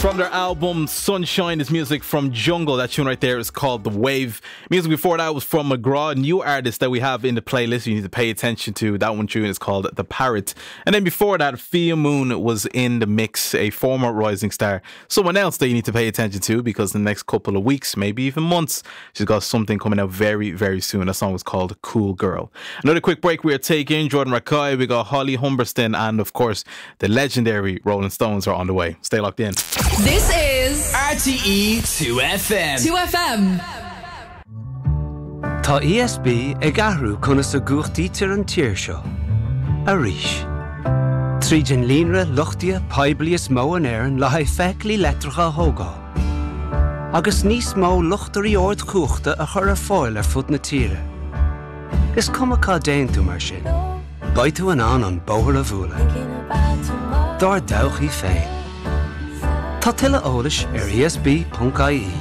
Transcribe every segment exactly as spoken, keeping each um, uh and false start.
From their album Sunshine is music from Jungle. That tune right there is called The Wave. Music before that was from McGraw, a new artist that we have in the playlist you need to pay attention to. That one tune is called The Parrot. And then before that, Fia Moon was in the mix, a former rising star. Someone else that you need to pay attention to because the next couple of weeks, maybe even months, she's got something coming out very, very soon. That song was called Cool Girl. Another quick break we are taking. Jordan Rakai, we got Holly Humberston, and of course, the legendary Rolling Stones are on the way. Stay locked in. This is R T E two F M. two F M. Tá E S B ag ahrú chuna sa gúchtaí tir an tír seo. A rís. Tríd an línre luchtia paiblias mó an éireann le haid feicealí letracha thógá. Agus níos mó luchtarí ord chúchta a chur ar fáil ar fud na tíre. Is cumachá déan tú mar sin. Baid tú an an an bóthar a bhúla. Dar dawchaí féin. Tá tuilleadh eolais ar E S B dot I E.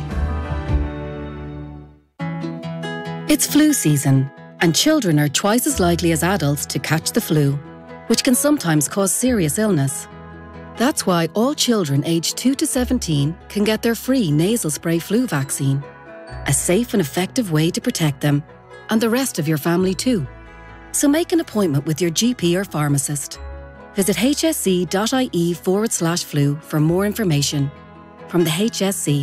It's flu season, and children are twice as likely as adults to catch the flu, which can sometimes cause serious illness. That's why all children aged two to seventeen can get their free nasal spray flu vaccine, a safe and effective way to protect them and the rest of your family too. So make an appointment with your G P or pharmacist. Visit hsc.ie forward slash flu for more information. From the H S C.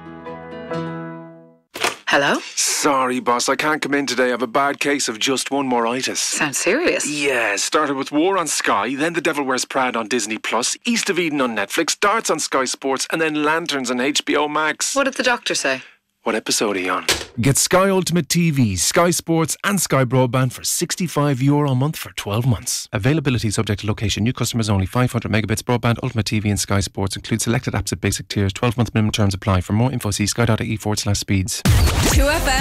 Hello? Sorry, boss, I can't come in today. I have a bad case of just one moritis. Sounds serious. Yeah, started with War on Sky, then The Devil Wears Prada on Disney Plus, East of Eden on Netflix, Darts on Sky Sports, and then Lanterns on H B O Max. What did the doctor say? What episode are you on? Get Sky Ultimate T V, Sky Sports and Sky Broadband for sixty-five euro a month for twelve months. Availability subject to location. New customers only. five hundred megabits broadband, Ultimate T V and Sky Sports. Include selected apps at basic tiers. twelve month minimum terms apply. For more info see sky.ie forward slash speeds. two F M.